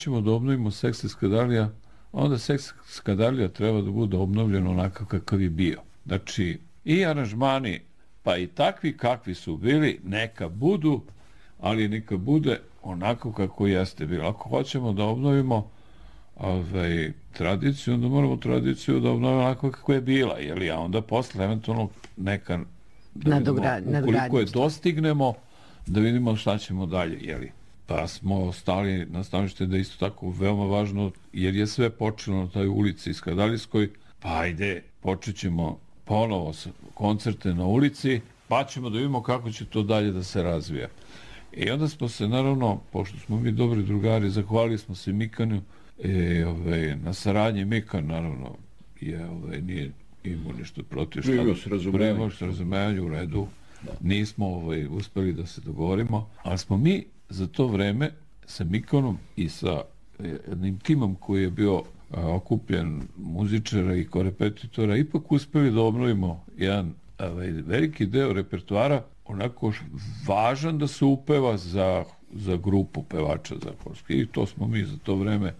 ćemo da obnovimo Seks Eskadalija, onda Seks Eskadalija treba da bude obnovljen onakav kakav je bio. Znači, i aranžmani, pa i takvi kakvi su bili, neka budu, ali neka bude onako kako jeste bilo. Ako hoćemo da obnovimo tradiciju, onda moramo tradiciju da obnovimo onako kako je bila, a onda posle eventualno neka ukoliko je dostignemo, da vidimo šta ćemo dalje, Pa smo stali na stanovište da je isto tako veoma važno, jer je sve počelo na toj ulici Iskadalijskoj, pa ajde, počet ćemo ponovo koncerte na ulici, pa ćemo da vidimo kako će to dalje da se razvija. I onda smo se, naravno, pošto smo mi dobri drugari, zahvalili smo se Mikanu na saradnji. Mikan, naravno, nije imao nešto protiv što razumevanju u redu. Nismo uspeli da se dogovorimo, ali smo mi za to vreme sa Mikanom i sa jednim timom koji je bio okupljen muzičara i korepetitora ipak uspeli da obnovimo jedan veliki deo repertoara, onako važan da se upeva za grupu pevača zakonski. I to smo mi za to vreme,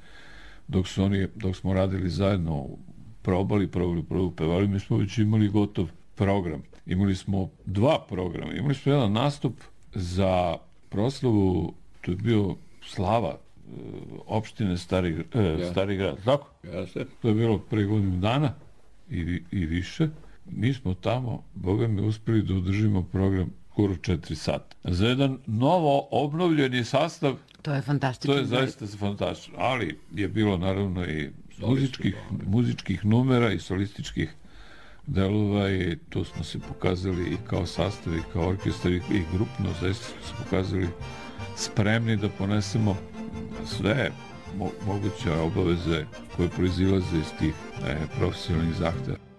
dok smo radili zajedno, probali, pevali, mi smo već imali gotov program. Imali smo 2 programa. Imali smo jedan nastup za proslavu, to je bio slava opštine Stari grad, tako? To je bilo pre godinu dana i više. Mi smo tamo, Boga mi, uspeli da održimo program skoro 4 sata. Za jedan novo obnovljeni sastav, to je fantastično. To je zaista fantastično, ali je bilo naravno i muzičkih numera i solističkih delova i tu smo se pokazali i kao sastav i kao orkestar i grupno, zaista smo se pokazali spremni da ponesemo sve moguće obaveze koje proizilaze iz tih profesionalnih zahteva.